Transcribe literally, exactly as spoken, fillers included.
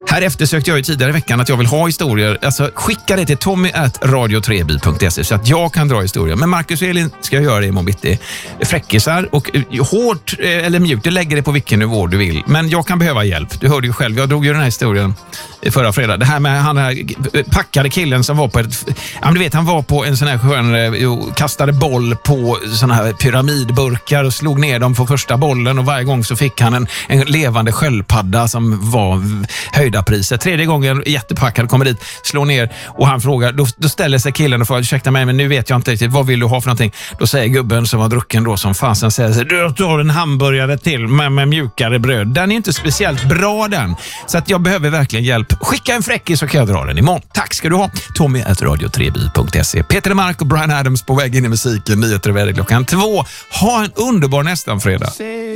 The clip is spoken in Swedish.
Här eftersökte jag ju tidigare i veckan att jag vill ha historier. Alltså skicka det till tommy at radio tre bil punkt se så att jag kan dra historier. Men Marcus och Elin ska göra det imorgon bitti. Fräckisar och hårt eller mjukt, du lägger det på vilken nivå du vill. Men jag kan behöva hjälp. Du hörde ju själv, jag drog ju den här historien förra fredag. Det här med han här packade killen som var på ett... Ja, men du vet, han var på en sån här skön... kastade boll på såna här pyramidburkar och slog ner dem på första bollen och varje gång så fick han en, en levande sköldpadda som var höjda priser. Tredje gången jättepackad kommer dit, slår ner och han frågar, då, då ställer sig killen och frågar, ursäkta mig men nu vet jag inte riktigt, vad vill du ha för någonting? Då säger gubben som var drucken då som fasen säger sig, du tar en hamburgare till med, med mjukare bröd. Den är inte speciellt bra den. Så att jag behöver verkligen hjälp. Skicka en fräckis så kan jag dra den imorgon. Tack ska du ha. Tommy at radio tre bil punkt se. Peter Mark och Brian Adams på väg in i musiken. Nyheter och väder klockan två. Ha en underbar nästan fredag.